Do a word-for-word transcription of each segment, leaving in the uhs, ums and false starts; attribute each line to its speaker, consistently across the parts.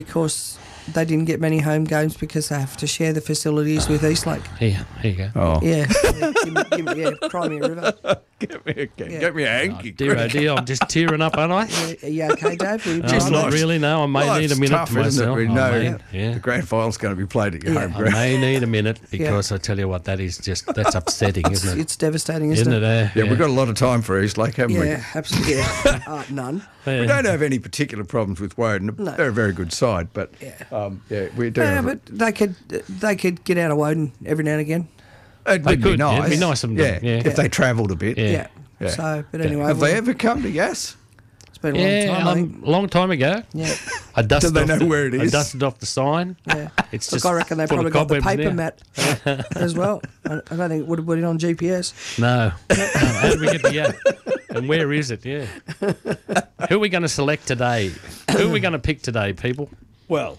Speaker 1: course, they didn't get many home games because they have to share the facilities with Eastlake.
Speaker 2: Here, here you go.
Speaker 3: Oh.
Speaker 1: Yeah, yeah, give me, give me, yeah, Crimea River.
Speaker 3: Get me a,
Speaker 1: Yeah.
Speaker 3: get me a hanky.
Speaker 2: Oh, dear, oh dear, I'm just tearing up, aren't I?
Speaker 1: Yeah, are you okay, Dave? Were you
Speaker 2: Oh, not
Speaker 3: life's-
Speaker 2: really, no. I may
Speaker 3: Life's
Speaker 2: need a minute
Speaker 3: tough,
Speaker 2: to
Speaker 3: isn't it?
Speaker 2: myself.
Speaker 3: We
Speaker 2: I
Speaker 3: know
Speaker 2: may, yeah.
Speaker 3: the grand final's going to be played at your
Speaker 1: Yeah.
Speaker 3: home
Speaker 2: I
Speaker 3: ground.
Speaker 2: may need a minute because I tell you what, that is just, that's upsetting,
Speaker 1: It's,
Speaker 2: isn't it?
Speaker 1: it's devastating, isn't,
Speaker 2: Isn't it? eh?
Speaker 3: Yeah, we've got a lot of time for Eastlake, haven't we?
Speaker 1: Yeah, absolutely. Yeah. Uh, none.
Speaker 3: We don't have any particular problems with Woden.
Speaker 1: No.
Speaker 3: They're a very good side, but
Speaker 1: Yeah.
Speaker 3: um, yeah, we do.
Speaker 1: Yeah,
Speaker 3: have
Speaker 1: but they could they could get out of Woden every now and again.
Speaker 3: it
Speaker 2: They
Speaker 3: would be
Speaker 2: could, yeah,
Speaker 3: nice.
Speaker 2: it'd be nice of them to-
Speaker 3: Yeah,
Speaker 2: yeah.
Speaker 3: if they travelled a bit.
Speaker 2: Yeah.
Speaker 1: Yeah.
Speaker 3: Yeah.
Speaker 1: So, but anyway,
Speaker 3: Have they
Speaker 1: well,
Speaker 3: ever come to Yass?
Speaker 1: it's been a long
Speaker 2: Yeah,
Speaker 1: time. I
Speaker 2: um,
Speaker 1: think.
Speaker 2: long time ago.
Speaker 1: Yeah,
Speaker 2: I dusted
Speaker 3: Do they
Speaker 2: off
Speaker 3: know
Speaker 2: the,
Speaker 3: where it
Speaker 2: I
Speaker 3: is?
Speaker 2: dusted off the sign.
Speaker 1: yeah.
Speaker 2: It's
Speaker 1: Look,
Speaker 2: just
Speaker 1: I reckon they
Speaker 2: full
Speaker 1: probably
Speaker 2: of
Speaker 1: got the
Speaker 2: cobwebs
Speaker 1: paper
Speaker 2: now.
Speaker 1: mat as well. I, I don't think it would have put it on G P S.
Speaker 2: No. no. How did we get the yeah? And where is it? Yeah. Who are we going to select today? Who are we going to pick today, people?
Speaker 3: Well,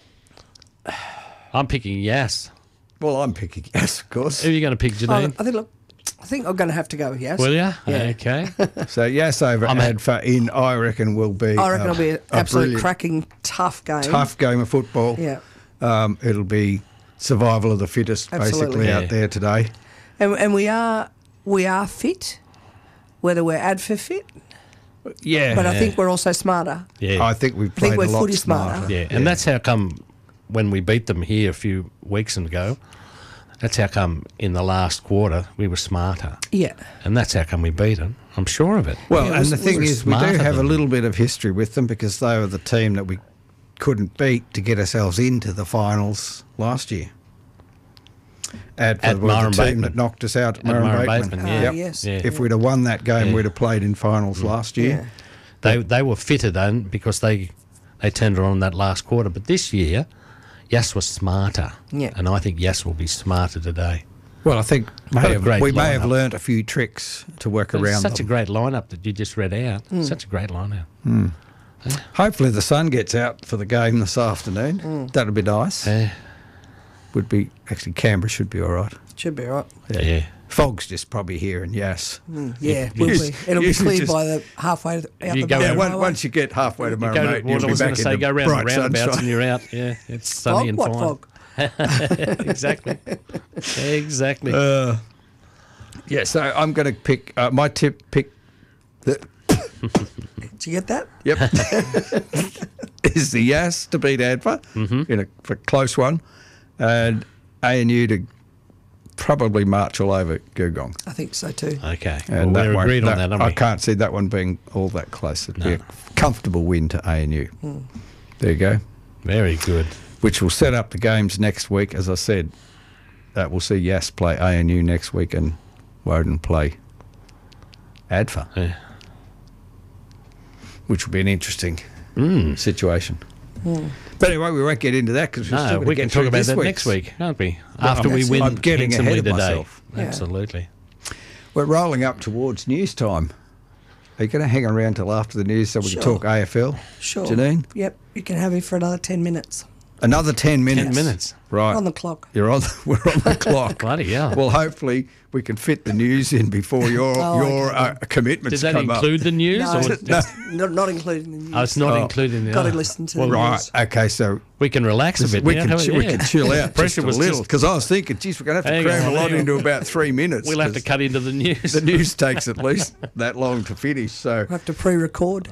Speaker 2: I'm picking Yass.
Speaker 3: well, I'm picking Yass, of course.
Speaker 2: Who are you going to pick,
Speaker 1: Oh,
Speaker 2: Janine?
Speaker 1: I think. Look, I think I'm going to have to go with yes.
Speaker 2: Will ya?
Speaker 1: Yeah.
Speaker 2: Okay.
Speaker 3: So Yass over
Speaker 2: I'm at-
Speaker 3: Adfa in, I reckon, will be.
Speaker 1: I reckon
Speaker 3: uh,
Speaker 1: it'll be an
Speaker 3: a
Speaker 1: absolute
Speaker 3: brilliant,
Speaker 1: cracking, tough game.
Speaker 3: tough game of football.
Speaker 1: Yeah.
Speaker 3: Um, it'll be survival of the fittest,
Speaker 1: Absolutely.
Speaker 3: basically,
Speaker 2: Yeah.
Speaker 3: out there today.
Speaker 1: And, and we are we are fit, whether we're Adfa fit,
Speaker 3: Yeah,
Speaker 1: but I
Speaker 2: Yeah.
Speaker 1: think we're also smarter.
Speaker 2: Yeah.
Speaker 3: I think we've
Speaker 1: I think
Speaker 3: played
Speaker 1: we're
Speaker 3: a lot
Speaker 1: footy
Speaker 3: smarter.
Speaker 1: smarter.
Speaker 2: yeah. And that's how come when we beat them here a few weeks ago, that's how come in the last quarter we were smarter.
Speaker 1: Yeah.
Speaker 2: And that's how come we beat them. I'm sure of it.
Speaker 3: Well,
Speaker 1: Yeah,
Speaker 3: and
Speaker 1: was-
Speaker 3: the thing
Speaker 2: was
Speaker 3: is, we do
Speaker 2: smarter
Speaker 3: have a
Speaker 2: than-
Speaker 3: little bit of history with them because they were the team that we couldn't beat to get ourselves into the finals last year. Adfa
Speaker 2: At
Speaker 3: were the
Speaker 2: Murray
Speaker 3: team
Speaker 2: Bateman.
Speaker 3: that knocked us out at
Speaker 2: At
Speaker 3: Murray
Speaker 2: Murray
Speaker 3: Bateman.
Speaker 2: Bateman,
Speaker 1: Ah,
Speaker 2: yeah.
Speaker 1: yes.
Speaker 2: Yeah.
Speaker 3: If we'd have won that game,
Speaker 2: Yeah.
Speaker 3: we'd have played in finals last year.
Speaker 1: Yeah.
Speaker 2: They they were fitter then because they they turned it on that last quarter. But this year, Yass was smarter.
Speaker 1: Yeah.
Speaker 2: And I think Yass will be smarter today.
Speaker 3: Well, I think may
Speaker 2: What a
Speaker 3: have,
Speaker 2: great
Speaker 3: we may have
Speaker 2: lineup.
Speaker 3: learnt a few tricks to work
Speaker 2: It's
Speaker 3: around
Speaker 2: such
Speaker 3: them.
Speaker 2: a great lineup that you just read out.
Speaker 1: Hmm.
Speaker 2: Such a great lineup.
Speaker 3: Hopefully the sun gets out for the game this afternoon.
Speaker 1: Mm.
Speaker 3: That'd be nice.
Speaker 2: Yeah.
Speaker 3: Would be actually Canberra should be all right.
Speaker 1: Should be all right.
Speaker 2: Yeah.
Speaker 3: Fog's just probably here and yes.
Speaker 1: Mm, yeah,
Speaker 2: You
Speaker 1: will
Speaker 3: just-
Speaker 1: be. It'll be
Speaker 3: you should
Speaker 1: cleared
Speaker 3: just-
Speaker 1: by the halfway out
Speaker 2: You
Speaker 1: the
Speaker 2: go
Speaker 1: back
Speaker 3: Yeah,
Speaker 2: around-
Speaker 3: once,
Speaker 1: highway.
Speaker 3: once you get halfway to
Speaker 2: You
Speaker 3: Murray
Speaker 2: go to,
Speaker 3: Bateman,
Speaker 2: well,
Speaker 3: you'll
Speaker 2: I
Speaker 3: be
Speaker 2: was going
Speaker 3: back
Speaker 2: to
Speaker 3: in
Speaker 2: say
Speaker 3: the
Speaker 2: go round the
Speaker 3: bright
Speaker 2: roundabouts
Speaker 3: sunshine.
Speaker 2: and you're out. Yeah, it's sunny
Speaker 1: Fog?
Speaker 2: and
Speaker 1: What
Speaker 2: fine.
Speaker 1: fog?
Speaker 2: exactly. Exactly.
Speaker 3: Uh, yeah, so I'm going to pick uh, my tip. Pick the
Speaker 1: Did you get that?
Speaker 3: yep is the Yass to beat Adfa
Speaker 2: Mm-hmm.
Speaker 3: in a, for a close one, and A and U to probably march all over Gugong.
Speaker 1: I think so too.
Speaker 2: okay.
Speaker 3: And
Speaker 2: well,
Speaker 3: that
Speaker 2: we're
Speaker 3: won't-
Speaker 2: agreed on
Speaker 3: that-
Speaker 2: that, aren't
Speaker 3: I
Speaker 2: we?
Speaker 3: can't see that one being all that close. It'd be
Speaker 2: No.
Speaker 3: a comfortable win to A and U. There you go.
Speaker 2: Very good.
Speaker 3: Which will set up the games next week. As I said, uh, we'll see Yass play A and U next week and Woden play Adfa,
Speaker 2: Yeah.
Speaker 3: which will be an interesting
Speaker 2: Mm.
Speaker 3: situation. But anyway, we won't get into that because we're still
Speaker 2: No,
Speaker 3: going
Speaker 2: we
Speaker 3: to
Speaker 2: can
Speaker 3: get
Speaker 2: talk
Speaker 3: through
Speaker 2: about
Speaker 3: this
Speaker 2: that
Speaker 3: week's.
Speaker 2: next week, can't we?
Speaker 3: Well,
Speaker 2: After we
Speaker 3: I'm-
Speaker 2: win
Speaker 3: I'm getting
Speaker 2: handsomely
Speaker 3: ahead of
Speaker 2: today.
Speaker 3: myself.
Speaker 1: Yeah.
Speaker 2: Absolutely.
Speaker 3: We're rolling up towards news time. Are you going to hang around till after the news so we
Speaker 1: Sure.
Speaker 3: can talk A F L?
Speaker 1: Sure.
Speaker 3: Janine?
Speaker 1: Yep. You can have me for another ten minutes.
Speaker 3: Another ten minutes.
Speaker 2: Ten minutes.
Speaker 3: Right.
Speaker 1: On the clock.
Speaker 3: You're on. We're on the clock.
Speaker 2: Bloody hell.
Speaker 3: Well, hopefully we can fit the news in before your
Speaker 1: Oh,
Speaker 3: your
Speaker 1: okay.
Speaker 3: uh, commitments
Speaker 2: Did that
Speaker 3: come
Speaker 2: include
Speaker 3: up.
Speaker 2: the news?
Speaker 1: No,
Speaker 2: or
Speaker 3: No.
Speaker 1: not, not including the news.
Speaker 2: Oh, it's not
Speaker 3: Oh.
Speaker 2: included in the
Speaker 1: Got to
Speaker 2: oh.
Speaker 1: listen to
Speaker 2: Well,
Speaker 1: the
Speaker 3: Right.
Speaker 1: news.
Speaker 3: Okay. So
Speaker 2: We can relax a bit
Speaker 3: we
Speaker 2: now.
Speaker 3: can
Speaker 2: can't
Speaker 3: chi- we
Speaker 2: Yeah.
Speaker 3: can chill out
Speaker 2: Pressure
Speaker 3: just a
Speaker 2: was
Speaker 3: little
Speaker 2: just-
Speaker 3: because I was thinking, geez, we're going to have to
Speaker 2: Hang
Speaker 3: cram
Speaker 2: on,
Speaker 3: a lot
Speaker 2: hang on.
Speaker 3: into about three minutes.
Speaker 2: We'll have to
Speaker 3: 'cause
Speaker 2: cut into the news.
Speaker 3: The news takes at least that long to finish. So
Speaker 1: I have to pre-record.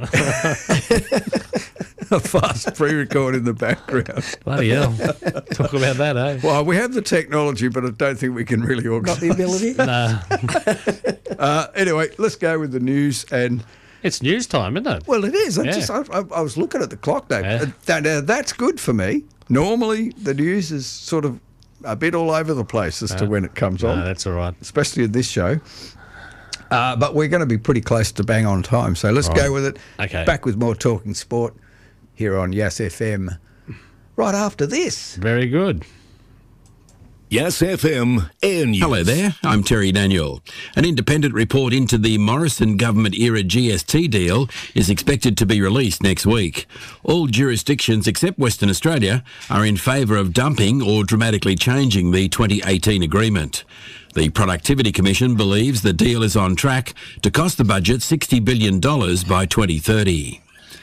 Speaker 3: a fast pre-record in the background.
Speaker 2: Bloody hell. Talk about that, eh?
Speaker 3: Well, we have the technology, but I don't think we can really
Speaker 1: Got
Speaker 3: organise.
Speaker 1: the ability.
Speaker 2: Nah.
Speaker 3: Uh, anyway, let's go with the news. And
Speaker 2: It's news time, isn't it?
Speaker 3: well, it is. I
Speaker 2: Yeah.
Speaker 3: just I, I, I was looking at the clock, Dave.
Speaker 2: Yeah.
Speaker 3: Uh, That, uh, that's good for me. Normally, the news is sort of a bit all over the place as to when it comes
Speaker 2: No,
Speaker 3: on,
Speaker 2: that's all right.
Speaker 3: especially in this show. Uh, but we're going to be pretty close to bang on time, so let's
Speaker 2: Right.
Speaker 3: go with it.
Speaker 2: Okay.
Speaker 3: Back with more Talking Sport here on Yass F M. Right after this.
Speaker 2: Very good.
Speaker 4: Yes, F M Air News.
Speaker 5: Hello there, I'm Terry Daniel. An independent report into the Morrison government-era G S T deal is expected to be released next week. All jurisdictions except Western Australia are in favour of dumping or dramatically changing the twenty eighteen agreement. The Productivity Commission believes the deal is on track to cost the budget sixty billion dollars by twenty thirty.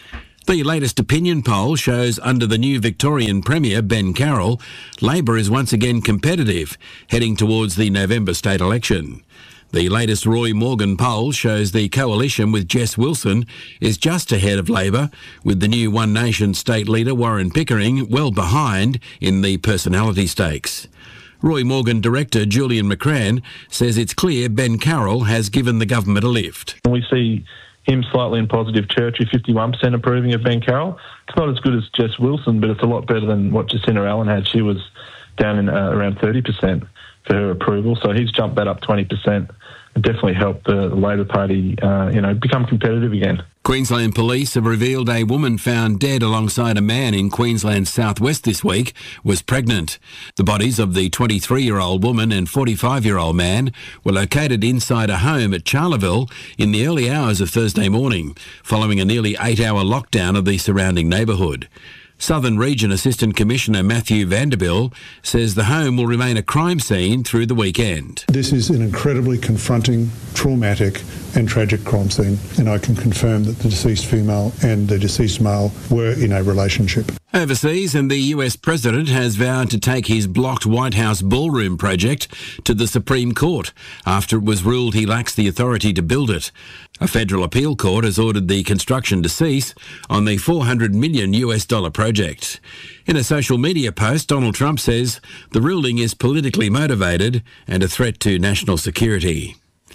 Speaker 5: The latest opinion poll shows under the new Victorian Premier, Ben Carroll, Labor is once again competitive, heading towards the November state election. The latest Roy Morgan poll shows the coalition with Jess Wilson is just ahead of Labor, with the new One Nation state leader Warren Pickering well behind in the personality stakes. Roy Morgan director Julian McCrann says it's clear Ben Carroll has given the government a lift.
Speaker 6: We see him slightly in positive territory, fifty-one percent approving of Ben Carroll. It's not as good as Jess Wilson, but it's a lot better than what Jacinta Allen had. She was down in uh, around thirty percent for her approval, so he's jumped that up twenty percent. It definitely helped the Labor Party, uh, you know, become competitive again.
Speaker 5: Queensland Police have revealed a woman found dead alongside a man in Queensland's southwest this week was pregnant. The bodies of the twenty-three-year-old woman and forty-five-year-old man were located inside a home at Charleville in the early hours of Thursday morning, following a nearly eight-hour lockdown of the surrounding neighbourhood. Southern Region Assistant Commissioner Matthew Vanderbilt says the home will remain a crime scene through the weekend.
Speaker 7: This is an incredibly confronting, traumatic and tragic crime scene, and I can confirm that the deceased female and the deceased male were in a relationship.
Speaker 5: Overseas, and the U S president has vowed to take his blocked White House ballroom project to the Supreme Court after it was ruled he lacks the authority to build it. A federal appeal court has ordered the construction to cease on the four hundred million U S dollar project. In a social media post, Donald Trump says the ruling is politically motivated and a threat to national security.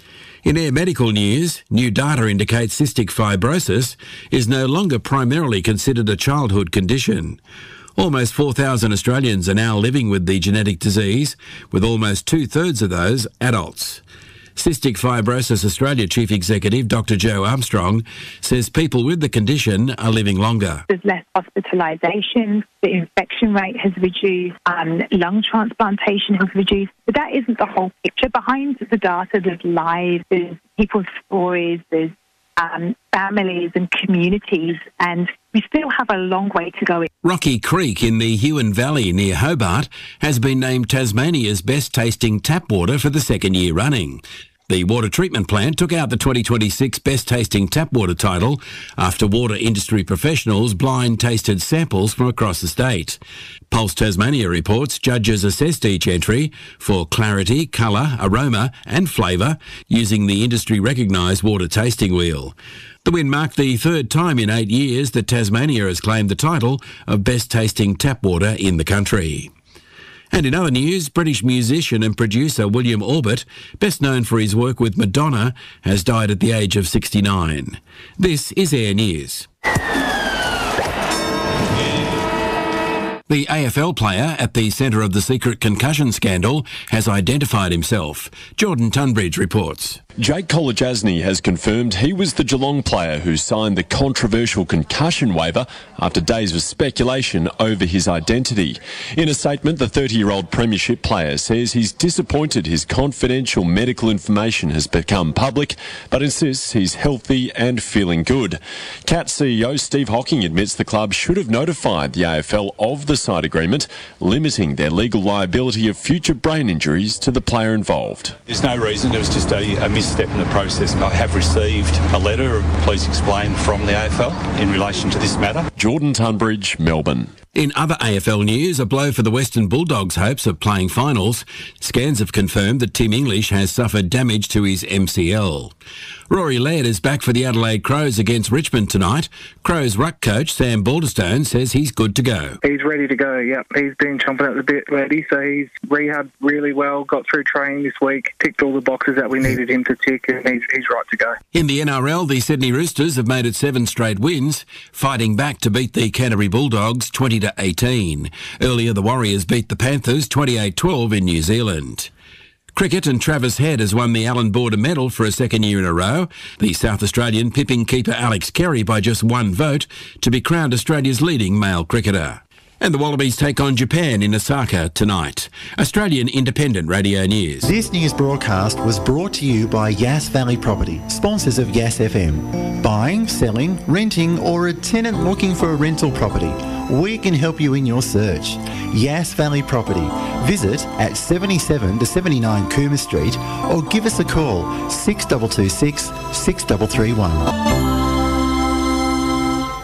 Speaker 5: In air medical news, new data indicates cystic fibrosis is no longer primarily considered a childhood condition. Almost four thousand Australians are now living with the genetic disease, with almost two-thirds of those adults. Cystic Fibrosis Australia Chief Executive Doctor Joe Armstrong says people with the condition are living longer.
Speaker 8: There's less hospitalisation, the infection rate has reduced, um, lung transplantation has reduced, but that isn't the whole picture. Behind the data, there's lives, there's people's stories, there's um, families and communities, and we still have a long way to go.
Speaker 5: Rocky Creek in the Huon Valley near Hobart has been named Tasmania's best tasting tap water for the second year running. The water treatment plant took out the twenty twenty-six Best Tasting Tap Water title after water industry professionals blind tasted samples from across the state. Pulse Tasmania reports judges assessed each entry for clarity, colour, aroma and flavour using the industry recognised water tasting wheel. The win marked the third time in eight years that Tasmania has claimed the title of Best Tasting Tap Water in the country. And in other news, British musician and producer William Orbit, best known for his work with Madonna, has died at the age of sixty-nine. This is Air News. The A F L player at the centre of the secret concussion scandal has identified himself. Jordan Tunbridge reports.
Speaker 9: Jake Kolodjasny has confirmed he was the Geelong player who signed the controversial concussion waiver after days of speculation over his identity. In a statement, the thirty-year-old premiership player says he's disappointed his confidential medical information has become public, but insists he's healthy and feeling good. Cats C E O Steve Hocking admits the club should have notified the A F L of the side agreement, limiting their legal liability of future brain injuries to the player involved.
Speaker 10: There's no reason, it was just a, a misstep in the process. I have received a letter, please explain, from the A F L in relation to this matter.
Speaker 9: Jordan Tunbridge, Melbourne.
Speaker 5: In other A F L news, a blow for the Western Bulldogs' hopes of playing finals. Scans have confirmed that Tim English has suffered damage to his M C L. Rory Laird is back for the Adelaide Crows against Richmond tonight. Crows ruck coach Sam Balderstone says he's good to go.
Speaker 11: He's ready to go, yep. He's been chomping at the bit ready, so he's rehabbed really well, got through training this week, ticked all the boxes that we needed him to tick, and he's, he's right to go.
Speaker 5: In the N R L, the Sydney Roosters have made it seven straight wins, fighting back to beat the Canterbury Bulldogs twenty to eighteen. Earlier, the Warriors beat the Panthers twenty-eight twelve in New Zealand. Cricket, and Travis Head has won the Allan Border Medal for a second year in a row. The South Australian pipping keeper Alex Carey by just one vote to be crowned Australia's leading male cricketer. And the Wallabies take on Japan in Osaka tonight. Australian Independent Radio News.
Speaker 12: This news broadcast was brought to you by Yass Valley Property, sponsors of Yass F M. Buying, selling, renting, or a tenant looking for a rental property, we can help you in your search. Yass Valley Property. Visit at seventy-seven to seventy-nine Cooma Street or give us a call six two two six, six three three one.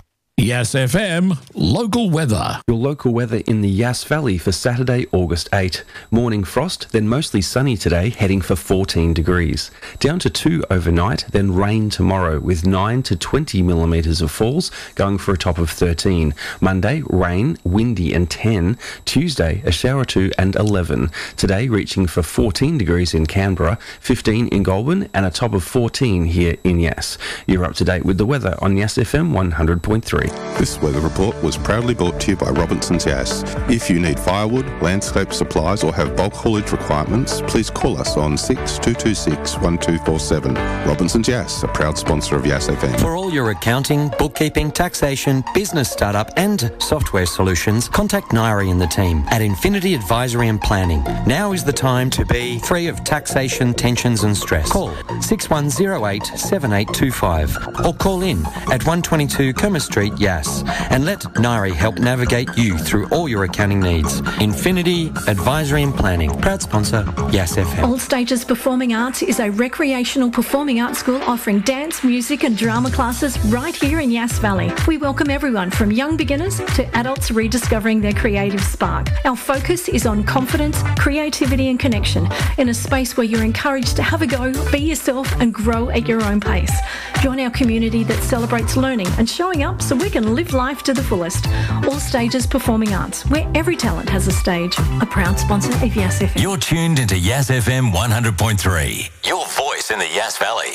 Speaker 13: Yes F M local weather.
Speaker 14: Your local weather in the Yass Valley for Saturday, August eighth. Morning frost, then mostly sunny today, heading for fourteen degrees. Down to two overnight, then rain tomorrow with nine to twenty millimetres of falls, going for a top of thirteen. Monday, rain, windy and ten. Tuesday, a shower or two and eleven. Today, reaching for fourteen degrees in Canberra, fifteen in Goulburn and a top of fourteen here in Yass. You're up to date with the weather on Yass F M one hundred point three.
Speaker 15: This weather report was proudly brought to you by Robinson's Yass. If you need firewood, landscape supplies or have bulk haulage requirements, please call us on six two two six, one two four seven. Robinson's Yass, a proud sponsor of Yass F M.
Speaker 16: For all your accounting, bookkeeping, taxation, business startup and software solutions, contact Nairi and the team at Infinity Advisory and Planning. Now is the time to be free of taxation, tensions and stress. Call six one zero eight, seven eight two five or call in at one twenty-two Kerma Street, Yass, and let Nairi help navigate you through all your accounting needs. Infinity Advisory and Planning, proud sponsor, Yass F M.
Speaker 17: All Stages Performing Arts is a recreational performing arts school offering dance, music and drama classes right here in Yass Valley. We welcome everyone from young beginners to adults rediscovering their creative spark. Our focus is on confidence, creativity and connection in a space where you're encouraged to have a go, be yourself and grow at your own pace. Join our community that celebrates learning and showing up so we can live life to the fullest. All Stages Performing Arts, where every talent has a stage. A proud sponsor of Yass F M.
Speaker 18: You're tuned into Yass F M one hundred point three. Your voice in the Yass Valley.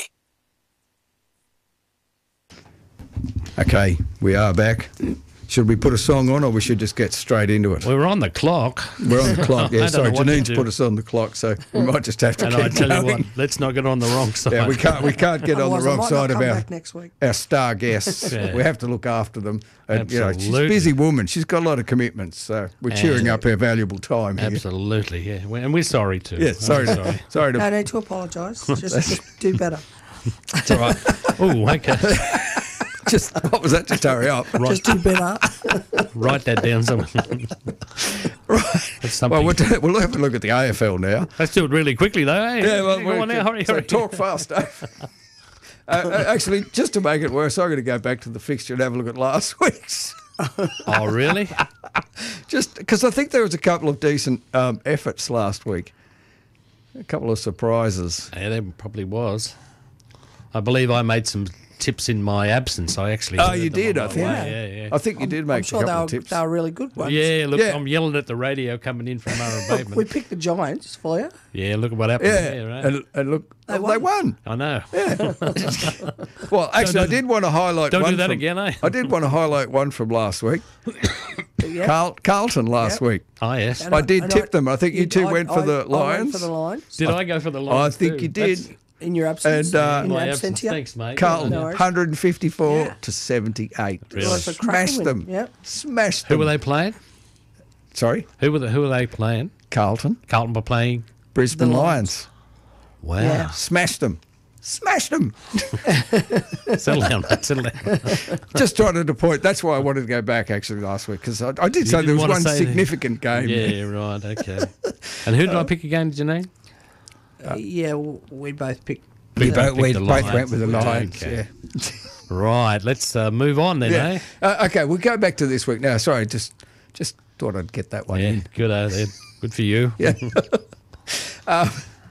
Speaker 3: Okay, we are back. Should we put a song on or we should just get straight into it?
Speaker 2: We're on the clock.
Speaker 3: We're on the clock, yeah.
Speaker 2: I don't
Speaker 3: Sorry,
Speaker 2: know what to
Speaker 3: Janine's
Speaker 2: do.
Speaker 3: put us on the clock, so we might just have to
Speaker 2: And
Speaker 3: keep
Speaker 2: I tell
Speaker 3: going.
Speaker 2: you what, let's not get on the wrong side.
Speaker 3: Yeah, we can't we can't get on the
Speaker 1: Otherwise I
Speaker 3: wrong
Speaker 1: might
Speaker 3: side
Speaker 1: not
Speaker 3: of
Speaker 1: come
Speaker 3: our,
Speaker 1: back next week.
Speaker 3: our star guests.
Speaker 2: Yeah.
Speaker 3: We have to look after them. And, you know, she's a
Speaker 2: Absolutely.
Speaker 3: busy woman. She's got a lot of commitments, so we're
Speaker 2: And-
Speaker 3: cheering up her valuable time here.
Speaker 2: Absolutely, yeah. We- And we're sorry too.
Speaker 3: Yeah, sorry.
Speaker 2: I'm
Speaker 3: To,
Speaker 2: sorry.
Speaker 3: sorry to
Speaker 1: No need to apologise. Just, just do better.
Speaker 3: It's all right.
Speaker 2: Oh, okay.
Speaker 3: Just what was that? Just hurry up.
Speaker 2: Right.
Speaker 1: Just do better.
Speaker 2: Write that down somewhere.
Speaker 3: Right.
Speaker 2: That's something.
Speaker 3: Well, we'll, we'll have a look at the A F L now.
Speaker 2: Let's do it really quickly though, eh?
Speaker 3: Yeah, well,
Speaker 2: go on
Speaker 3: we-
Speaker 2: now, hurry,
Speaker 3: so
Speaker 2: hurry.
Speaker 3: talk fast, Dave. uh, actually, just to make it worse, I'm going to go back to the fixture and have a look at last week's.
Speaker 2: Oh, really?
Speaker 3: Just because I think there was a couple of decent um, efforts last week. A couple of surprises.
Speaker 2: Yeah, there probably was. I believe I made some tips in my absence. I actually.
Speaker 3: Oh,
Speaker 2: heard
Speaker 3: you
Speaker 2: them
Speaker 3: did,
Speaker 2: on
Speaker 3: I
Speaker 2: my
Speaker 3: think.
Speaker 2: way, Yeah, yeah.
Speaker 3: I think you did make
Speaker 1: I'm sure
Speaker 3: a
Speaker 1: they
Speaker 3: couple
Speaker 1: were,
Speaker 3: of tips.
Speaker 1: they were really good ones.
Speaker 2: Yeah, look,
Speaker 3: Yeah.
Speaker 2: I'm yelling at the radio coming in from Murray Bateman.
Speaker 1: We picked the Giants for you.
Speaker 2: Yeah, look at what happened
Speaker 3: Yeah,
Speaker 2: there, right?
Speaker 3: and, and look,
Speaker 1: They
Speaker 3: they won.
Speaker 2: I know.
Speaker 3: Yeah. Well, actually, I
Speaker 2: do-
Speaker 3: did want to highlight.
Speaker 2: don't do
Speaker 3: one
Speaker 2: that
Speaker 3: from-
Speaker 2: again, eh?
Speaker 3: I did want to highlight one from last week.
Speaker 1: Yeah.
Speaker 3: Carl, Carlton last
Speaker 1: Yep.
Speaker 3: week.
Speaker 2: Oh, yes.
Speaker 1: And
Speaker 3: I did
Speaker 1: and
Speaker 3: tip them. I think you two
Speaker 1: I-
Speaker 3: went for
Speaker 1: I-
Speaker 3: the
Speaker 1: I went
Speaker 3: Lions.
Speaker 1: for the Lions.
Speaker 2: Did I go for the
Speaker 3: I
Speaker 2: Lions
Speaker 3: think
Speaker 2: too?
Speaker 3: you did.
Speaker 2: That's
Speaker 1: In your absence.
Speaker 3: And, uh,
Speaker 1: in your
Speaker 2: my
Speaker 1: absence,
Speaker 2: absence.
Speaker 1: yeah.
Speaker 2: Thanks, mate.
Speaker 3: Carlton,
Speaker 1: No worries.
Speaker 3: one hundred fifty-four
Speaker 1: Yeah.
Speaker 3: to seventy-eight.
Speaker 2: Really?
Speaker 1: Well, it's a cracking
Speaker 3: Smashed
Speaker 1: win.
Speaker 3: them.
Speaker 1: Yep.
Speaker 3: Smashed
Speaker 2: Who
Speaker 3: them.
Speaker 2: were they playing?
Speaker 3: Sorry?
Speaker 2: Who were the, Who were they playing?
Speaker 3: Carlton.
Speaker 2: Carlton were playing.
Speaker 3: Brisbane
Speaker 1: The
Speaker 3: Lions.
Speaker 1: Lions.
Speaker 2: Wow.
Speaker 1: Yeah.
Speaker 3: Smashed them. Smashed them.
Speaker 2: Settle down, mate, settle down.
Speaker 3: Just trying to point. That's why I wanted to go back actually last week because I, I did
Speaker 2: You
Speaker 3: say there
Speaker 2: didn't
Speaker 3: was
Speaker 2: wanna
Speaker 3: one
Speaker 2: say the-
Speaker 3: significant game.
Speaker 2: Yeah, right, okay. And who did I pick again, Janine?
Speaker 1: Uh, yeah, well, we both picked.
Speaker 3: We
Speaker 2: both
Speaker 3: both,
Speaker 2: picked
Speaker 3: we
Speaker 2: the
Speaker 3: both
Speaker 2: Lions.
Speaker 3: went with the Lions.
Speaker 2: Okay.
Speaker 3: Yeah.
Speaker 2: Right, let's uh, move on then,
Speaker 3: Yeah.
Speaker 2: eh?
Speaker 3: Uh, okay, we'll go back to this week now. Sorry, just just thought I'd get that one
Speaker 2: Yeah,
Speaker 3: in.
Speaker 2: good uh, there. Good for you.
Speaker 3: Yeah. uh,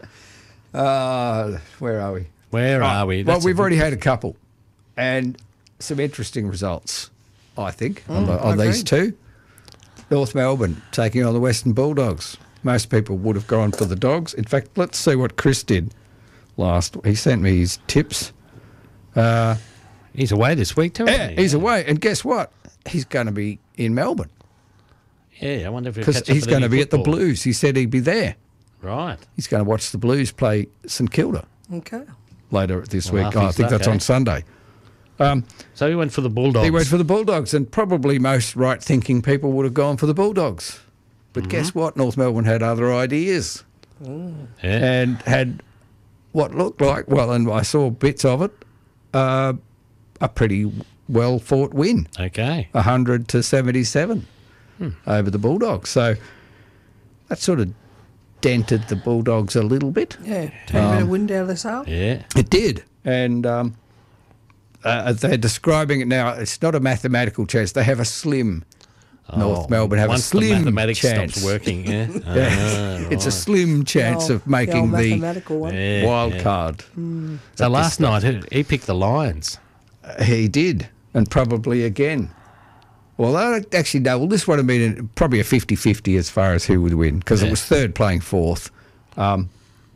Speaker 3: uh, where are we?
Speaker 2: Where
Speaker 3: Oh,
Speaker 2: are we?
Speaker 3: Well,
Speaker 2: That's
Speaker 3: we've
Speaker 2: a-
Speaker 3: already had a couple, and some interesting results, I think, on,
Speaker 1: Mm,
Speaker 3: the, on
Speaker 1: I
Speaker 3: these
Speaker 1: agree.
Speaker 3: two. North Melbourne taking on the Western Bulldogs. Most people would have gone for the Dogs. In fact, let's see what Chris did last. He sent me his tips. Uh,
Speaker 2: He's away this week too,
Speaker 3: yeah,
Speaker 2: isn't he?
Speaker 3: he's away, and guess what? He's going to be in Melbourne
Speaker 2: Yeah, I wonder if he'll
Speaker 3: because
Speaker 2: catch up
Speaker 3: he's
Speaker 2: with
Speaker 3: going to
Speaker 2: any
Speaker 3: be at the
Speaker 2: football.
Speaker 3: Blues. He said he'd be there.
Speaker 2: Right.
Speaker 3: He's going to watch the Blues play St Kilda
Speaker 1: Okay.
Speaker 3: later this
Speaker 2: Well,
Speaker 3: week.
Speaker 2: half
Speaker 3: Oh, I
Speaker 2: his
Speaker 3: think
Speaker 2: luck,
Speaker 3: that's
Speaker 2: eh?
Speaker 3: on Sunday. Um,
Speaker 2: So he went for the Bulldogs.
Speaker 3: He went for the Bulldogs, and probably most right-thinking people would have gone for the Bulldogs. But guess what? North Melbourne had other ideas
Speaker 2: Yeah.
Speaker 3: and had what looked like, well, and I saw bits of it, uh, a pretty well-fought win,
Speaker 2: Okay.
Speaker 3: one hundred to seventy-seven over the Bulldogs. So that sort of dented the Bulldogs a little bit.
Speaker 1: Yeah. Take a bit of wind out of the sail.
Speaker 2: Yeah.
Speaker 3: It did, and um, uh, they're describing it now. It's not a mathematical chance. They have a slim.
Speaker 2: Oh,
Speaker 3: North Melbourne have a
Speaker 2: once the
Speaker 3: slim
Speaker 2: mathematics
Speaker 3: chance.
Speaker 2: stops working, yeah.
Speaker 3: Yeah.
Speaker 2: Ah,
Speaker 3: It's a
Speaker 2: right.
Speaker 3: slim chance
Speaker 1: The
Speaker 3: of
Speaker 1: old-
Speaker 3: making
Speaker 1: the old
Speaker 3: the,
Speaker 1: mathematical one.
Speaker 2: Yeah,
Speaker 3: wild
Speaker 2: yeah.
Speaker 3: card.
Speaker 1: Mm.
Speaker 2: So last night he, he picked the Lions.
Speaker 3: Uh, he did, and probably again. Well, I don't actually no. Well, this would have been probably a fifty-fifty as far as who would win, because
Speaker 2: Yeah.
Speaker 3: it was third playing fourth. Um,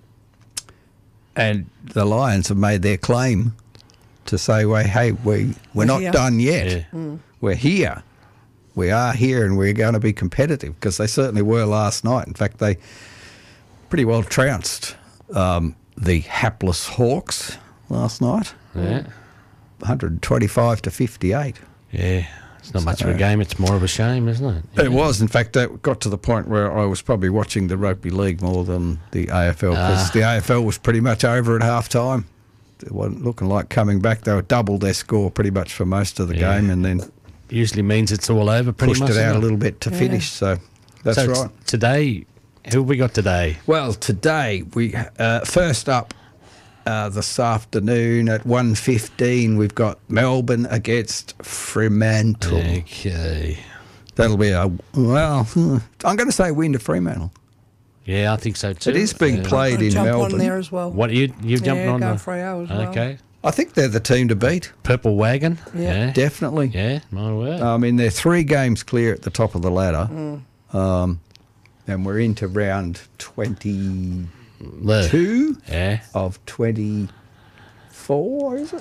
Speaker 3: and the Lions have made their claim to say, well, hey, we, we're,
Speaker 1: We're
Speaker 3: not
Speaker 1: here.
Speaker 3: done yet.
Speaker 2: Yeah.
Speaker 1: Mm.
Speaker 3: We're here. We are here, and we're going to be competitive, because they certainly were last night. In fact, they pretty well trounced um, the hapless Hawks last night.
Speaker 2: Yeah.
Speaker 3: one twenty-five to fifty-eight.
Speaker 2: Yeah. It's not much of a
Speaker 3: So-
Speaker 2: game. It's more of a shame, isn't it?
Speaker 3: It was. In fact, that got to the point where I was probably watching the rugby league more than the A F L, because
Speaker 2: Ah.
Speaker 3: the A F L was pretty much over at half time. It wasn't looking like coming back. They were doubled their score pretty much for most of the
Speaker 2: Yeah.
Speaker 3: game, and then
Speaker 2: Usually means it's all over pretty
Speaker 3: pushed
Speaker 2: much.
Speaker 3: it out
Speaker 2: isn't
Speaker 3: a little bit to
Speaker 1: Yeah.
Speaker 3: finish. So that's
Speaker 2: so it's-
Speaker 3: right.
Speaker 2: Today, who have we got today?
Speaker 3: Well, today we uh, first up uh, this afternoon at one fifteen, we've got Melbourne against Fremantle.
Speaker 2: Okay.
Speaker 3: That'll be a well. hmm, I'm going to say win to Fremantle.
Speaker 2: Yeah, I think so too.
Speaker 3: It is being
Speaker 2: Yeah.
Speaker 3: played
Speaker 1: I'll
Speaker 3: in
Speaker 1: jump
Speaker 3: Melbourne.
Speaker 1: on there as well.
Speaker 2: What you you jumping
Speaker 1: yeah,
Speaker 2: on
Speaker 1: going
Speaker 2: the
Speaker 1: for Freo as well.
Speaker 2: Okay.
Speaker 3: I think they're the team to beat.
Speaker 2: Purple wagon.
Speaker 1: Yeah.
Speaker 2: Yeah.
Speaker 3: Definitely.
Speaker 2: Yeah, my word.
Speaker 3: I mean, they're three games clear at the top of the ladder,
Speaker 1: Mm.
Speaker 3: um, and we're into round twenty-two
Speaker 2: The- yeah.
Speaker 3: of twenty-four. Is it?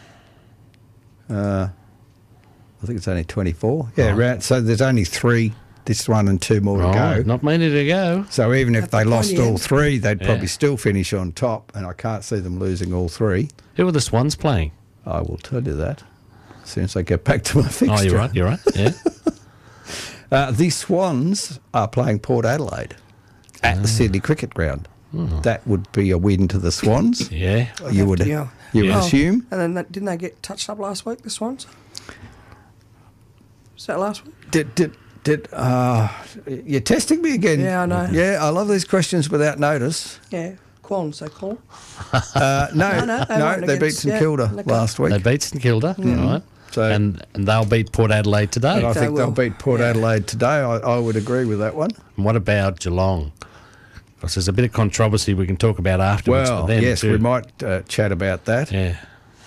Speaker 3: Uh, I think it's only twenty-four. Yeah,
Speaker 2: Right.
Speaker 3: round, so there's only three. This one and two more to
Speaker 2: Right,
Speaker 3: go.
Speaker 2: not many to go.
Speaker 3: So even if
Speaker 1: At
Speaker 3: they
Speaker 1: the
Speaker 3: lost
Speaker 1: pointy
Speaker 3: all
Speaker 1: end.
Speaker 3: three, they'd
Speaker 2: Yeah.
Speaker 3: probably still finish on top, and I can't see them losing all three.
Speaker 2: Who are the Swans playing?
Speaker 3: I will tell you that as soon as I get back to my fixture.
Speaker 2: Oh, you're right. You're right. Yeah.
Speaker 3: Uh, the Swans are playing Port Adelaide at
Speaker 2: Ah.
Speaker 3: the Sydney Cricket Ground.
Speaker 2: Hmm.
Speaker 3: That would be a win to the Swans.
Speaker 2: Yeah.
Speaker 3: You would,
Speaker 1: Yeah.
Speaker 3: you
Speaker 2: Yeah.
Speaker 3: would assume.
Speaker 1: And then that, didn't they get touched up last week, the Swans? Was that last week?
Speaker 3: Did did did uh, you're testing me again?
Speaker 1: Yeah, I know.
Speaker 3: Yeah, I love these questions without notice.
Speaker 1: Yeah. Qualms, they call.
Speaker 3: Uh, no,
Speaker 1: No,
Speaker 3: no,
Speaker 1: no, they won
Speaker 3: they beat
Speaker 1: against-
Speaker 3: St
Speaker 1: yeah,
Speaker 3: Kilda
Speaker 1: okay.
Speaker 3: last week.
Speaker 2: They beat St Kilda, right?
Speaker 3: So-
Speaker 2: and and they'll beat Port Adelaide today.
Speaker 3: and I
Speaker 1: they
Speaker 3: think they'll
Speaker 1: will.
Speaker 3: beat Port Adelaide today. I, I would agree with that one.
Speaker 2: And what about Geelong? Because there's a bit of controversy we can talk about afterwards.
Speaker 3: Well,
Speaker 2: for them
Speaker 3: yes,
Speaker 2: too.
Speaker 3: we might uh, chat about that.
Speaker 2: Yeah.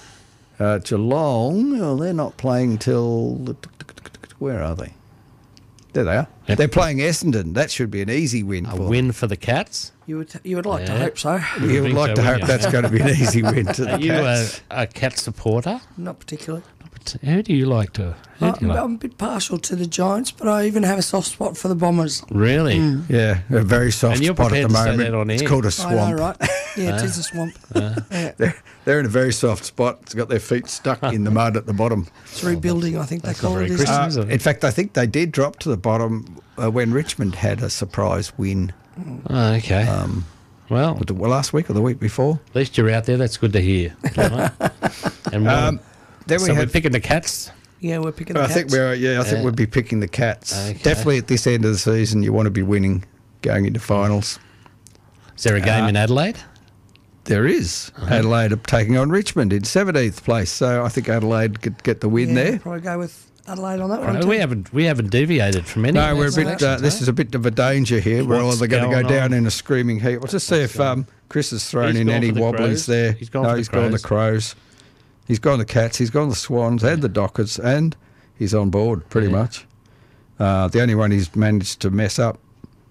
Speaker 3: Uh, Geelong, well, they're not playing till. Where are they? There they are.
Speaker 2: Yep.
Speaker 3: They're playing Essendon. That should be an easy win
Speaker 2: A
Speaker 3: for them.
Speaker 2: win for the Cats.
Speaker 1: You would you would like to
Speaker 2: Yeah.
Speaker 1: hope so.
Speaker 3: You would
Speaker 2: think
Speaker 3: like
Speaker 2: so,
Speaker 3: to hope
Speaker 2: wouldn't you?
Speaker 3: that's going to be an easy win to the
Speaker 2: Are you a,
Speaker 3: Cats.
Speaker 2: a Cat supporter?
Speaker 1: Not particularly.
Speaker 2: Who do you like to? Who do you
Speaker 1: I'm,
Speaker 2: like?
Speaker 1: I'm a bit partial to the Giants, but I even have a soft spot for the Bombers.
Speaker 2: Really?
Speaker 3: Yeah, a very soft
Speaker 2: And you're
Speaker 3: spot at the
Speaker 2: prepared to say
Speaker 3: moment.
Speaker 2: that on
Speaker 3: It's
Speaker 2: air.
Speaker 3: called a
Speaker 1: I
Speaker 3: swamp.
Speaker 1: know, right? Yeah, it is a swamp. Yeah.
Speaker 3: They're, they're in a very soft spot. It's got their feet stuck in the mud at the bottom.
Speaker 1: It's rebuilding, I think they
Speaker 2: That's not
Speaker 1: call it.
Speaker 2: very
Speaker 1: isn't it?
Speaker 2: Christian,
Speaker 3: Uh,
Speaker 2: is it?
Speaker 3: in fact, I think they did drop to the bottom uh, when Richmond had a surprise win.
Speaker 2: Oh, okay.
Speaker 3: Um,
Speaker 2: well,
Speaker 3: was it last week or the week before?
Speaker 2: at least you're out there. That's good to hear. Right? And well,
Speaker 3: Um, then we
Speaker 2: so we're
Speaker 3: had.
Speaker 2: picking the Cats.
Speaker 1: Yeah, we're picking the
Speaker 3: I
Speaker 1: Cats.
Speaker 3: think we're yeah. I think
Speaker 2: Yeah.
Speaker 3: we'll be picking the Cats.
Speaker 2: Okay.
Speaker 3: Definitely at this end of the season, you want to be winning, going into finals.
Speaker 2: Is there a game
Speaker 3: Uh,
Speaker 2: in Adelaide?
Speaker 3: There is. Adelaide are taking on Richmond in seventeenth place, so I think Adelaide could get the win
Speaker 1: yeah,
Speaker 3: there.
Speaker 1: probably go with Adelaide on that one.
Speaker 2: Right,
Speaker 1: too.
Speaker 2: we haven't we haven't deviated from any.
Speaker 3: No,
Speaker 2: of
Speaker 3: we're a
Speaker 2: our
Speaker 3: bit. Uh,
Speaker 2: selections,
Speaker 3: this
Speaker 2: eh?
Speaker 3: is a bit of a danger here. We're
Speaker 2: What's
Speaker 3: either going to go
Speaker 2: going
Speaker 3: down
Speaker 2: on?
Speaker 3: in a screaming heap. Let's just see if um, Chris has thrown
Speaker 2: He's
Speaker 3: in
Speaker 2: gone
Speaker 3: any
Speaker 2: for the
Speaker 3: wobblies
Speaker 2: Crows.
Speaker 3: there.
Speaker 2: He's gone
Speaker 3: no,
Speaker 2: for the
Speaker 3: he's gone the Crows. He's gone the Cats. He's gone the Swans and the Dockers, and he's on board pretty
Speaker 2: Yeah.
Speaker 3: much. Uh, the only one he's managed to mess up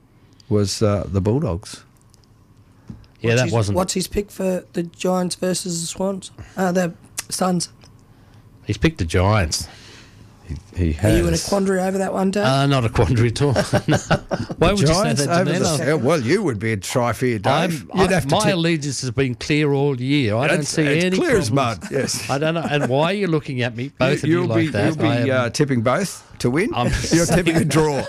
Speaker 3: was uh, the Bulldogs.
Speaker 2: Yeah,
Speaker 1: What's
Speaker 2: that
Speaker 1: his,
Speaker 2: wasn't.
Speaker 1: What's his pick for the Giants versus the Swans? Uh, the Suns.
Speaker 2: He's picked the Giants.
Speaker 3: He
Speaker 1: Are
Speaker 3: has.
Speaker 1: you in a quandary over that one, Dave?
Speaker 2: Uh, not a quandary at all. No. Why would
Speaker 3: Giants
Speaker 2: you say that
Speaker 3: over
Speaker 2: to me?
Speaker 3: the,
Speaker 2: No.
Speaker 3: well, you would be a try for your Dave.
Speaker 2: I'm,
Speaker 3: You'd
Speaker 2: I,
Speaker 3: have to
Speaker 2: my
Speaker 3: tip-
Speaker 2: allegiance has been clear all year. I don't
Speaker 3: It's-
Speaker 2: see
Speaker 3: it's
Speaker 2: any
Speaker 3: clear as
Speaker 2: problems.
Speaker 3: mud, yes.
Speaker 2: I don't know. And why are you looking at me, both of you,
Speaker 3: you'll
Speaker 2: like
Speaker 3: be,
Speaker 2: that?
Speaker 3: You'll be
Speaker 2: I am-
Speaker 3: uh, tipping both to win.
Speaker 2: I'm
Speaker 3: You're tipping a draw.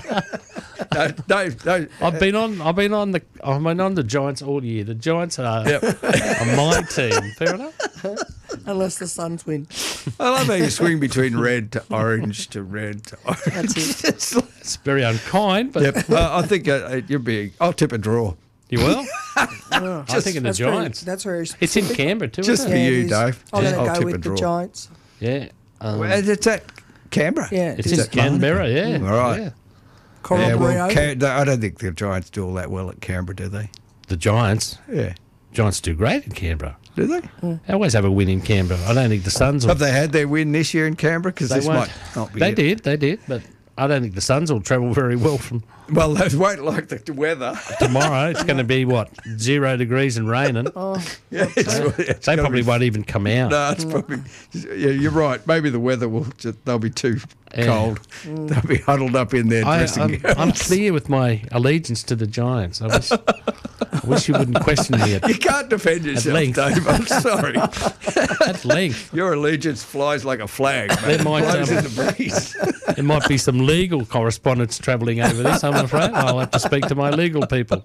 Speaker 3: no, no, no.
Speaker 2: I've been on. I've been on the. I've been on the Giants all year. The Giants are,
Speaker 3: Yep.
Speaker 2: are my team. Fair enough.
Speaker 1: Unless the Suns win.
Speaker 3: I love how you swing between red to orange to red to orange.
Speaker 1: That's it.
Speaker 2: It's very unkind, but
Speaker 3: Yep. Uh, I think uh, you'll be. I'll tip a draw.
Speaker 2: You will?
Speaker 1: Oh,
Speaker 2: I'm thinking the
Speaker 1: that's very-
Speaker 2: Giants.
Speaker 1: that's very
Speaker 2: It's in
Speaker 1: specific.
Speaker 2: Canberra too.
Speaker 3: Just
Speaker 2: isn't
Speaker 3: for
Speaker 2: it?
Speaker 1: Yeah, it
Speaker 3: you,
Speaker 1: is.
Speaker 3: Dave.
Speaker 1: I'm
Speaker 3: I'll
Speaker 1: going to
Speaker 3: tip
Speaker 1: go
Speaker 3: and
Speaker 1: with the
Speaker 3: draw.
Speaker 1: Giants.
Speaker 2: Yeah. Um,
Speaker 3: Well, it's at Canberra.
Speaker 1: Yeah,
Speaker 2: it's
Speaker 1: it
Speaker 2: in
Speaker 1: is.
Speaker 2: Canberra. Yeah.
Speaker 3: All right.
Speaker 2: Yeah.
Speaker 1: Coral
Speaker 3: Yeah, well,
Speaker 1: Brio.
Speaker 3: Ca- I don't think the Giants do all that well at Canberra, do they?
Speaker 2: The Giants.
Speaker 3: Yeah.
Speaker 2: Giants do great in Canberra.
Speaker 3: Do they?
Speaker 2: They always have a win in Canberra. I don't think the Suns will.
Speaker 3: Have they had their win this year in Canberra? Because
Speaker 2: They
Speaker 3: this
Speaker 2: won't.
Speaker 3: might not be
Speaker 2: They
Speaker 3: it.
Speaker 2: did. They did. But I don't think the Suns will travel very well from
Speaker 3: Well, they won't like the weather.
Speaker 2: tomorrow. It's going to be, what, zero degrees and raining.
Speaker 1: Oh,
Speaker 3: Yeah, it's, it's
Speaker 2: They
Speaker 3: gotta
Speaker 2: probably
Speaker 3: be-
Speaker 2: won't even come out.
Speaker 3: No, it's probably. Yeah, you're right. Maybe the weather will. Just, they'll be too
Speaker 2: Yeah.
Speaker 3: cold. They'll be huddled up in their
Speaker 2: I,
Speaker 3: dressing
Speaker 2: I'm,
Speaker 3: gowns.
Speaker 2: I'm clear with my allegiance to the Giants. I wish, I wish you wouldn't question me at,
Speaker 3: You can't defend yourself,
Speaker 2: length.
Speaker 3: Dave. I'm sorry.
Speaker 2: at length.
Speaker 3: Your allegiance flies like a flag. Man.
Speaker 2: There might,
Speaker 3: Blows
Speaker 2: um,
Speaker 3: in the breeze.
Speaker 2: There might be some legal correspondence travelling over this, I'm afraid. I'll have to speak to my legal people.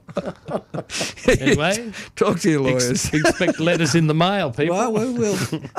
Speaker 2: Anyway,
Speaker 3: Talk to your
Speaker 2: ex-
Speaker 3: lawyers.
Speaker 2: expect letters in the mail, people.
Speaker 1: well, we will.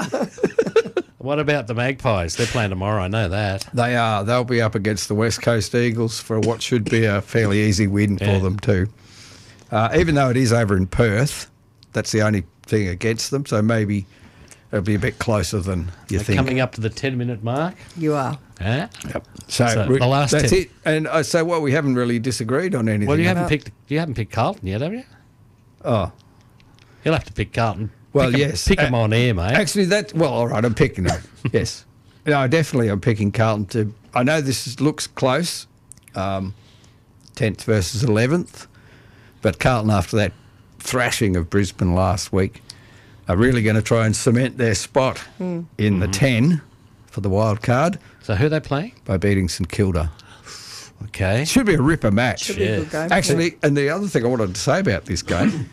Speaker 2: What about the Magpies? They're playing tomorrow, I know that.
Speaker 3: They are. They'll be up against the West Coast Eagles for what should be a fairly easy win
Speaker 2: Yeah.
Speaker 3: for them too. Uh, even though it is over in Perth, that's the only thing against them. So maybe it'll be a bit closer than you
Speaker 2: They're
Speaker 3: think.
Speaker 2: coming up to the ten-minute mark.
Speaker 1: You are.
Speaker 2: Yeah.
Speaker 3: Yep. So,
Speaker 2: So
Speaker 3: we-
Speaker 2: the last
Speaker 3: that's
Speaker 2: ten.
Speaker 3: it. And uh, so what we haven't really disagreed on anything.
Speaker 2: Well, you
Speaker 3: have
Speaker 2: haven't picked you haven't picked Carlton yet, have you?
Speaker 3: Oh,
Speaker 2: You'll have to pick Carlton.
Speaker 3: well,
Speaker 2: pick 'em-
Speaker 3: yes.
Speaker 2: Pick them
Speaker 3: Uh,
Speaker 2: on air, mate.
Speaker 3: Actually, that well, all right. I'm picking them. Yes, no, definitely. I'm picking Carlton to. I know this is, looks close, um, tenth versus eleventh, but Carlton after that thrashing of Brisbane last week are really going to try and cement their spot
Speaker 1: Mm.
Speaker 3: in the ten for the wild card
Speaker 2: So who are they playing?
Speaker 3: by beating St Kilda.
Speaker 2: Okay.
Speaker 3: It should be a ripper match.
Speaker 1: Should be a good game.
Speaker 3: Actually, and the other thing I wanted to say about this game,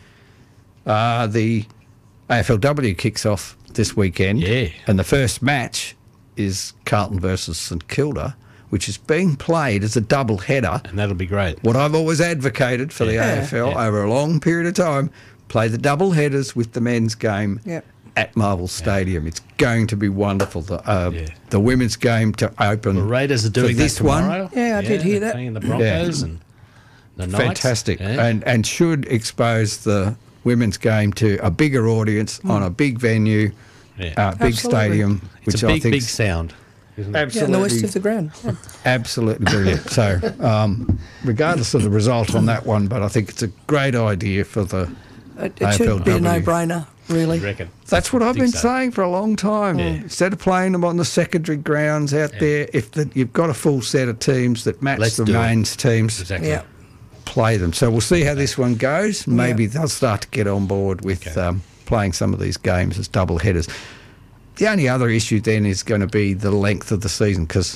Speaker 3: uh, the A F L W kicks off this weekend.
Speaker 2: Yeah.
Speaker 3: And the first match is Carlton versus St Kilda, which is being played as a double header.
Speaker 2: And that'll be great.
Speaker 3: What I've always advocated for the
Speaker 1: Yeah.
Speaker 3: A F L
Speaker 2: Yeah.
Speaker 3: over a long period of time, play the double headers with the men's game
Speaker 1: Yeah.
Speaker 3: at Marvel Stadium. It's going to be wonderful. The, uh,
Speaker 2: Yeah.
Speaker 3: the women's game to open.
Speaker 2: The Raiders are
Speaker 3: for
Speaker 2: doing
Speaker 3: this
Speaker 2: that tomorrow.
Speaker 3: one.
Speaker 1: Yeah, I did hear
Speaker 2: they're
Speaker 1: that.
Speaker 2: Playing the Broncos and the Knights.
Speaker 3: Fantastic,
Speaker 2: Yeah.
Speaker 3: and and should expose the women's game to a bigger audience on a big venue,
Speaker 2: Yeah.
Speaker 3: uh, big
Speaker 1: Absolutely.
Speaker 3: stadium,
Speaker 2: It's
Speaker 3: which
Speaker 2: a
Speaker 3: I
Speaker 2: big,
Speaker 3: think
Speaker 2: big sound. Isn't it?
Speaker 1: Yeah,
Speaker 3: absolutely,
Speaker 1: in the west of the ground. Yeah.
Speaker 3: absolutely brilliant. So, um, regardless of the result on that one, but I think it's a great idea for the.
Speaker 1: It, it should be a
Speaker 3: A F L W.
Speaker 1: no-brainer, really.
Speaker 2: You reckon?
Speaker 3: That's what I've
Speaker 2: think
Speaker 3: been
Speaker 2: so.
Speaker 3: saying for a long time.
Speaker 2: Yeah.
Speaker 3: Instead of playing them on the secondary grounds out there, if the, you've got a full set of teams that match
Speaker 2: Let's
Speaker 3: the
Speaker 2: do it.
Speaker 3: mains teams,
Speaker 2: Exactly.
Speaker 1: Yeah.
Speaker 3: play them. So we'll see how this one goes. Maybe
Speaker 1: Yeah.
Speaker 3: they'll start to get on board with
Speaker 2: Okay.
Speaker 3: um, playing some of these games as double headers. The only other issue then is going to be the length of the season because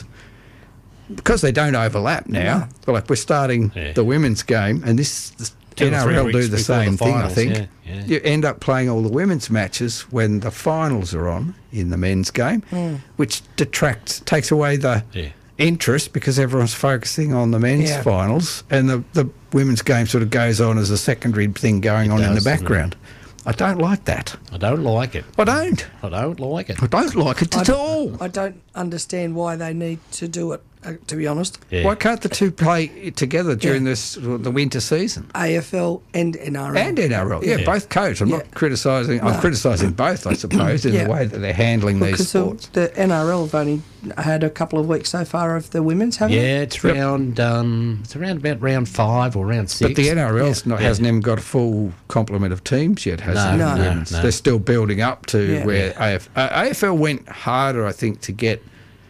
Speaker 3: because they don't overlap now. Well, like we're starting
Speaker 2: Yeah.
Speaker 3: the women's game, and this the
Speaker 2: Two or three
Speaker 3: N R L do
Speaker 2: weeks
Speaker 3: the
Speaker 2: before the
Speaker 3: same thing. I
Speaker 2: finals,
Speaker 3: think
Speaker 2: yeah, yeah.
Speaker 3: you end up playing all the women's matches when the finals are on in the men's game, which detracts takes away the
Speaker 2: Yeah.
Speaker 3: interest because everyone's focusing on the men's
Speaker 1: Yeah.
Speaker 3: finals, and the, the women's game sort of goes on as a secondary thing going
Speaker 2: It
Speaker 3: on in the
Speaker 2: does, doesn't it?
Speaker 3: background. I don't like that.
Speaker 2: I don't like it.
Speaker 3: I don't.
Speaker 2: I don't like it.
Speaker 3: I don't like it at
Speaker 1: I-
Speaker 3: all.
Speaker 1: I don't understand why they need to do it, uh, to be honest.
Speaker 2: Yeah.
Speaker 3: Why can't the two play together during
Speaker 1: Yeah.
Speaker 3: this the winter season?
Speaker 1: A F L and N R L.
Speaker 3: And N R L, yeah,
Speaker 2: Yeah.
Speaker 3: both codes. I'm
Speaker 1: Yeah.
Speaker 3: not criticising. I'm
Speaker 1: No.
Speaker 3: criticising both, I suppose, in
Speaker 1: Yeah.
Speaker 3: the way that they're handling these
Speaker 1: Because the,
Speaker 3: sports.
Speaker 1: the N R L have only had a couple of weeks so far of the women's, haven't
Speaker 2: Yeah, it's
Speaker 3: Yep.
Speaker 2: round. Um, it's around about round five or round six.
Speaker 3: But the N R L's not,
Speaker 2: Yeah.
Speaker 3: hasn't even got a full complement of teams yet, has
Speaker 2: No,
Speaker 3: it?
Speaker 1: no,
Speaker 3: Yeah.
Speaker 2: no, no.
Speaker 3: They're still building up to
Speaker 1: Yeah.
Speaker 3: where A F, uh, A F L went harder, I think, to get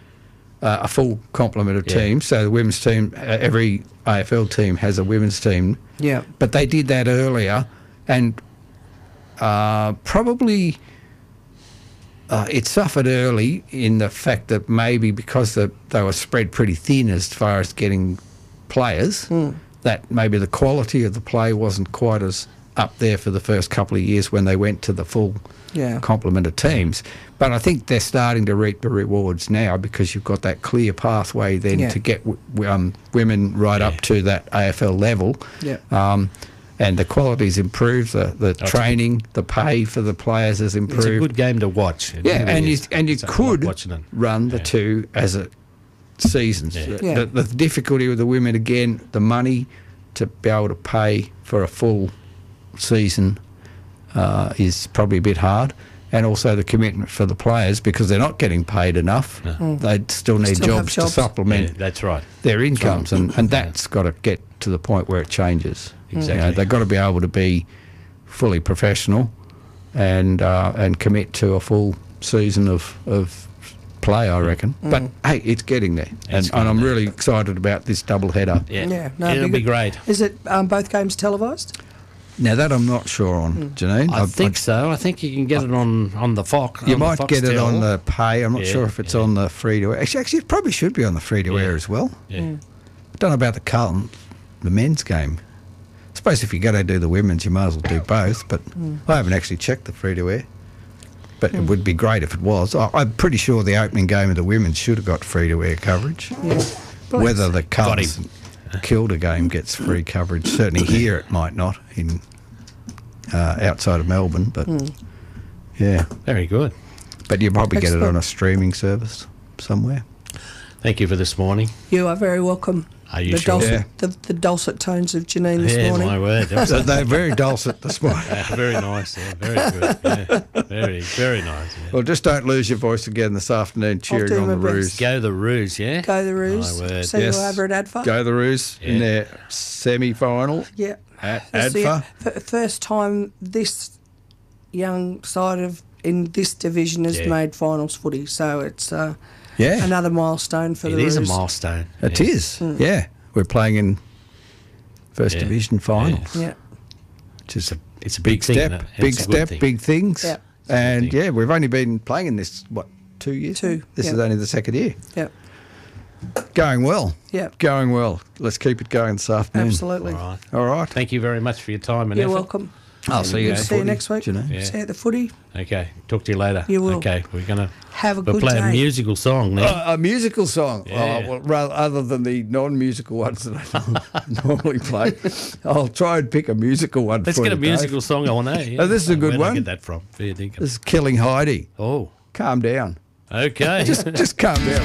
Speaker 3: uh, a full complement of
Speaker 2: Yeah.
Speaker 3: teams. So the women's team, uh, every A F L team has a women's team.
Speaker 1: Yeah.
Speaker 3: But they did that earlier, and uh, probably uh, it suffered early in the fact that maybe because the, they were spread pretty thin as far as getting players, that maybe the quality of the play wasn't quite as up there for the first couple of years when they went to the full
Speaker 1: Yeah.
Speaker 3: complement of teams. But I think they're starting to reap the rewards now because you've got that clear pathway then
Speaker 1: Yeah.
Speaker 3: to get w- w- um, women right up to that A F L level.
Speaker 1: Yeah.
Speaker 3: Um, and the quality's improved, the, the training, the pay for the players has improved.
Speaker 2: It's a good game to watch. It
Speaker 3: Yeah,
Speaker 2: really
Speaker 3: and you
Speaker 2: is.
Speaker 3: and you
Speaker 2: It's a- I like
Speaker 3: could
Speaker 2: watching it.
Speaker 3: run the
Speaker 2: Yeah.
Speaker 3: two as a seasons. The,
Speaker 1: Yeah.
Speaker 3: the, the difficulty with the women again, the money to be able to pay for a full season uh, is probably a bit hard. And also the commitment for the players, because they're not getting paid enough.
Speaker 2: No.
Speaker 3: They still need
Speaker 1: Still have
Speaker 3: jobs,
Speaker 1: jobs.
Speaker 3: to supplement
Speaker 2: Yeah, that's right.
Speaker 3: their incomes, and, and that's got to get to the point where it changes.
Speaker 2: Exactly.
Speaker 3: You know, they've got to be able to be fully professional and uh, and commit to a full season of, of play, I reckon.
Speaker 1: Mm.
Speaker 3: But hey, it's getting there, and, and I'm really excited about this double header.
Speaker 2: Yeah,
Speaker 1: Yeah, no,
Speaker 2: it'll
Speaker 1: it'd
Speaker 2: be
Speaker 1: good.
Speaker 2: great.
Speaker 1: Is it um, both games televised?
Speaker 3: Now that I'm not sure on,
Speaker 1: Mm.
Speaker 3: Janine.
Speaker 2: I think so. I think you can get it on, on the Fox.
Speaker 3: You
Speaker 2: on the
Speaker 3: might get it
Speaker 2: Foxtel.
Speaker 3: on the pay. I'm not
Speaker 2: Yeah,
Speaker 3: sure if it's on the free to air. Actually, actually, it probably should be on the free to air as well.
Speaker 2: Yeah.
Speaker 1: Mm.
Speaker 3: I don't know about the Carlton, the men's game. I suppose if you're going to do the women's, you might as well do both. But
Speaker 1: Mm.
Speaker 3: I haven't actually checked the free to air. But
Speaker 1: Mm.
Speaker 3: it would be great if it was. I, I'm pretty sure the opening game of the women's should have got free to air coverage.
Speaker 1: Yeah.
Speaker 3: Whether the
Speaker 2: Got
Speaker 3: Cubs Kilda game gets free coverage, certainly here it might not in uh, outside of Melbourne. But
Speaker 1: Mm.
Speaker 3: yeah,
Speaker 2: Very good.
Speaker 3: but you probably get it
Speaker 1: Excellent.
Speaker 3: on a streaming service somewhere.
Speaker 2: Thank you for this morning.
Speaker 1: You are very welcome.
Speaker 2: Are you
Speaker 1: the
Speaker 2: sure?
Speaker 1: Dulcet,
Speaker 3: Yeah.
Speaker 1: the, the dulcet tones of Janine this
Speaker 2: Yeah,
Speaker 1: morning.
Speaker 2: my word.
Speaker 3: So they're very dulcet this morning.
Speaker 2: Yeah, very nice. Yeah, very good. Yeah, very, very nice. Yeah.
Speaker 3: Well, just don't lose your voice again this afternoon cheering
Speaker 1: do
Speaker 3: on
Speaker 1: my
Speaker 3: the
Speaker 1: best.
Speaker 3: Roos.
Speaker 2: Go the Roos, yeah?
Speaker 1: Go the Roos.
Speaker 2: My word.
Speaker 1: See you over at ADFA.
Speaker 3: Go the Roos in
Speaker 2: Yeah.
Speaker 3: their semi-final
Speaker 1: Yeah.
Speaker 3: at
Speaker 1: That's the
Speaker 3: ADFA.
Speaker 1: f- first time this young side of in this division has
Speaker 2: Yeah.
Speaker 1: made finals footy, so it's uh,
Speaker 3: Yeah,
Speaker 1: another milestone for
Speaker 2: It
Speaker 1: the
Speaker 2: is a
Speaker 1: Roos.
Speaker 2: milestone.
Speaker 3: it
Speaker 2: yeah.
Speaker 3: is. Yeah, we're playing in first
Speaker 2: Yeah.
Speaker 3: division finals,
Speaker 1: Yeah.
Speaker 3: which is a
Speaker 2: It's a
Speaker 3: big
Speaker 2: big thing,
Speaker 3: step,
Speaker 2: isn't it?
Speaker 3: big
Speaker 2: It's a good
Speaker 3: step,
Speaker 2: thing.
Speaker 3: big things.
Speaker 1: Yeah.
Speaker 3: And
Speaker 2: thing.
Speaker 3: yeah, we've only been playing in this, what, two years?
Speaker 1: Two,
Speaker 3: This
Speaker 1: yeah.
Speaker 3: is only the second year.
Speaker 1: Yeah.
Speaker 3: Going well.
Speaker 1: Yeah.
Speaker 3: Going well. Let's keep it going this afternoon.
Speaker 1: Absolutely.
Speaker 2: All right.
Speaker 3: All right.
Speaker 2: Thank you very much for your time and
Speaker 1: You're
Speaker 2: effort.
Speaker 1: welcome.
Speaker 3: I'll see you.
Speaker 1: We'll
Speaker 3: at
Speaker 1: see you
Speaker 3: footy,
Speaker 1: next week.
Speaker 3: Janine.
Speaker 2: Yeah.
Speaker 1: See you at the footy.
Speaker 2: Okay. Talk to you later.
Speaker 1: You will.
Speaker 2: Okay. We're going to
Speaker 1: Have a
Speaker 2: we'll
Speaker 1: good
Speaker 2: play
Speaker 1: day.
Speaker 2: a musical song now.
Speaker 3: Uh, a musical song.
Speaker 2: Yeah.
Speaker 3: Oh, well, rather, other than the non-musical ones that I normally play, I'll try and pick a musical one.
Speaker 2: Let's
Speaker 3: for
Speaker 2: get a
Speaker 3: you, Dave.
Speaker 2: musical song on there. Yeah.
Speaker 3: Oh, this is a good
Speaker 2: Where'd I
Speaker 3: one.
Speaker 2: get that from? Fair dinkum.
Speaker 3: This is Killing Heidi.
Speaker 2: Oh.
Speaker 3: Calm down.
Speaker 2: Okay.
Speaker 3: Just, just calm down.